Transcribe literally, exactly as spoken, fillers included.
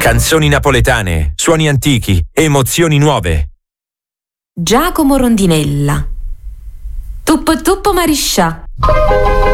Canzoni napoletane, suoni antichi, emozioni nuove. Giacomo Rondinella. Tuppo tuppo mariscià.